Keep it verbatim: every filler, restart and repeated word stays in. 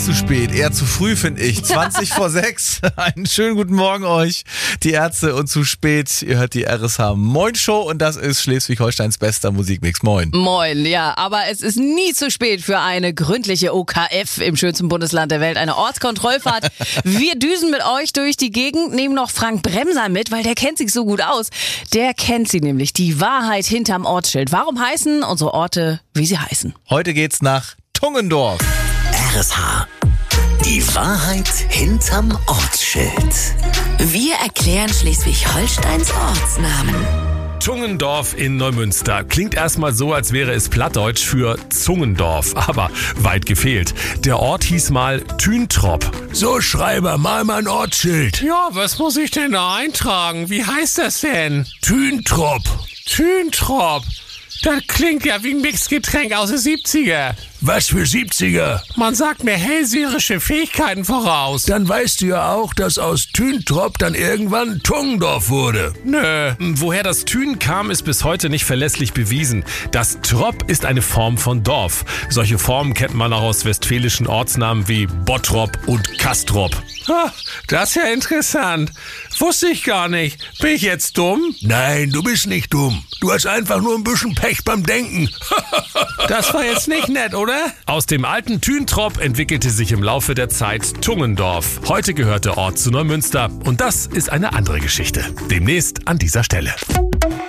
Zu spät, eher zu früh, finde ich. zwanzig vor sechs. Einen schönen guten Morgen euch. Die Ärzte und zu spät. Ihr hört die R S H Moin Show und das ist Schleswig-Holsteins bester Musikmix. Moin. Moin, ja, aber es ist nie zu spät für eine gründliche O K F im schönsten Bundesland der Welt, eine Ortskontrollfahrt. Wir düsen mit euch durch die Gegend, nehmen noch Frank Bremser mit, weil der kennt sich so gut aus. Der kennt sie nämlich, die Wahrheit hinterm Ortsschild. Warum heißen unsere Orte, wie sie heißen? Heute geht's nach Tungendorf. R S H. Die Wahrheit hinterm Ortsschild. Wir erklären Schleswig-Holsteins Ortsnamen. Tungendorf in Neumünster. Klingt erstmal so, als wäre es Plattdeutsch für Zungendorf, aber weit gefehlt. Der Ort hieß mal Thüntrop. So, Schreiber, mal mal ein Ortsschild. Ja, was muss ich denn da eintragen? Wie heißt das denn? Thüntrop. Thüntrop. Das klingt ja wie ein Mixgetränk aus den siebziger. Was für siebziger? Man sagt mir hellseherische Fähigkeiten voraus. Dann weißt du ja auch, dass aus Thüntrop dann irgendwann Tungendorf wurde. Nö. Woher das Thün kam, ist bis heute nicht verlässlich bewiesen. Das Trop ist eine Form von Dorf. Solche Formen kennt man auch aus westfälischen Ortsnamen wie Bottrop und Kastrop. Ha, das ist ja interessant. Wusste ich gar nicht. Bin ich jetzt dumm? Nein, du bist nicht dumm. Du hast einfach nur ein bisschen Pech beim Denken. Das war jetzt nicht nett, oder? Aus dem alten Thüntrop entwickelte sich im Laufe der Zeit Tungendorf. Heute gehört der Ort zu Neumünster und das ist eine andere Geschichte. Demnächst an dieser Stelle.